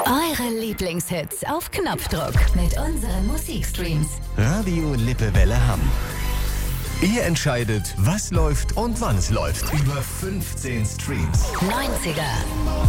Eure Lieblingshits auf Knopfdruck mit unseren Musikstreams. Radio Lippewelle Hamm. Ihr entscheidet, was läuft und wann es läuft. Über 15 Streams. 90er.